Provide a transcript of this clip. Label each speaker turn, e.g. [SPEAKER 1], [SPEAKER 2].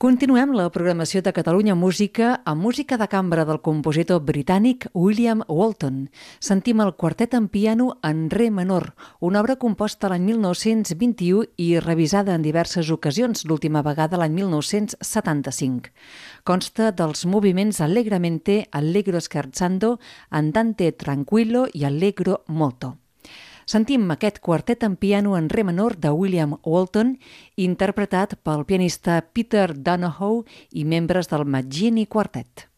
[SPEAKER 1] Continuem la programació de Catalunya Música amb música de cambra del compositor britànic William Walton. Sentim el quartet en piano en re menor, una obra composta l'any 1921 i revisada en diverses ocasions, l'última vegada l'any 1975. Consta dels moviments Allegramente, Allegro scherzando, Andante tranquillo i Allegro molto. Sentim aquest quartet en piano en re menor de William Walton, interpretat pel pianista Peter Donohoe i membres del Maggini Quartet.